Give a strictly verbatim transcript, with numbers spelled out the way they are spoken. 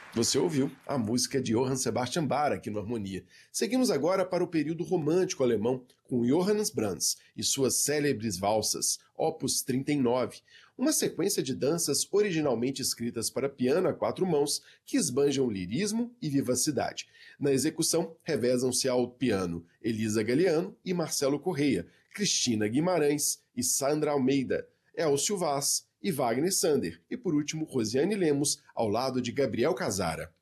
Você ouviu a música de Johann Sebastian Bach aqui no Harmonia. Seguimos agora para o período romântico alemão com Johannes Brahms e suas célebres valsas, Opus trinta e nove, uma sequência de danças originalmente escritas para piano a quatro mãos que esbanjam lirismo e vivacidade. Na execução, revezam-se ao piano Elisa Galiano e Marcelo Correia, Cristina Guimarães e Sandra Almeida, Elcio Vaz e Wagner Sander, e por último Rosiane Lemos, ao lado de Gabriel Casara.